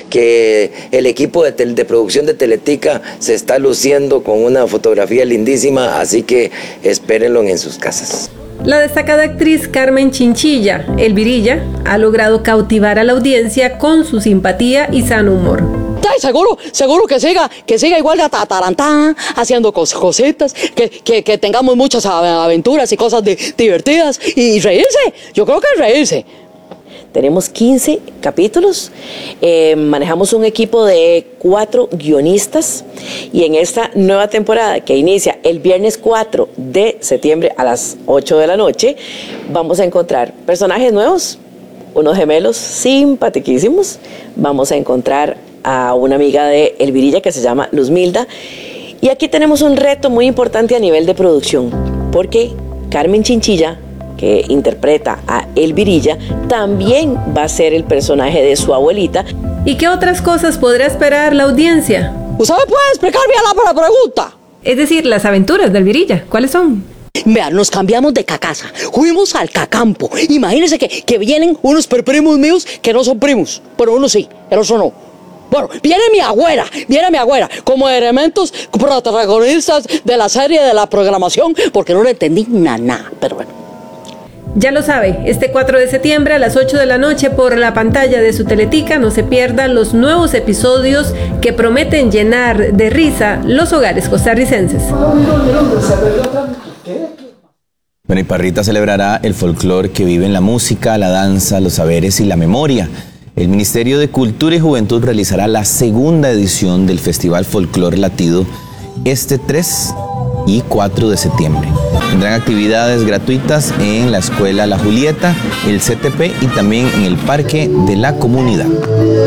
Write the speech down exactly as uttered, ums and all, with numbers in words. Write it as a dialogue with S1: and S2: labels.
S1: que el equipo de, de producción de Teletica se está luciendo con una fotografía lindísima, así que espérenlo en sus casas.
S2: La destacada actriz Carmen Chinchilla, Elvirilla, ha logrado cautivar a la audiencia con su simpatía y sano humor.
S3: Ay, seguro, seguro que siga, que siga igual de atarantada, haciendo cos, cositas, que, que, que tengamos muchas aventuras y cosas de, divertidas y, y reírse. Yo creo que reírse.
S4: Tenemos quince capítulos, eh, manejamos un equipo de cuatro guionistas y en esta nueva temporada que inicia el viernes cuatro de septiembre a las ocho de la noche, vamos a encontrar personajes nuevos, unos gemelos simpaticísimos, vamos a encontrar a una amiga de Elvirilla que se llama Luzmilda, y aquí tenemos un reto muy importante a nivel de producción, porque Carmen Chinchilla, que interpreta a Elvirilla, también va a ser el personaje de su abuelita.
S2: ¿Y qué otras cosas podrá esperar la audiencia?
S3: ¿Usted me puede explicar bien la pregunta?
S2: Es decir, las aventuras de Elvirilla, ¿cuáles son?
S3: Vean, nos cambiamos de cacasa, fuimos al cacampo. Imagínense que, que vienen unos primos míos que no son primos, pero uno sí, el otro no. Bueno, viene mi abuela, viene mi abuela, como elementos protagonistas de la serie, de la programación, porque no le entendí nada, pero bueno.
S2: Ya lo sabe, este cuatro de septiembre a las ocho de la noche por la pantalla de su Teletica, no se pierdan los nuevos episodios que prometen llenar de risa los hogares costarricenses.
S5: Bueno, y Parrita celebrará el folclore que vive en la música, la danza, los saberes y la memoria. El Ministerio de Cultura y Juventud realizará la segunda edición del Festival Folclore Latido este tres y cuatro de septiembre. Tendrán actividades gratuitas en la Escuela La Julieta, el C T P y también en el Parque de la Comunidad.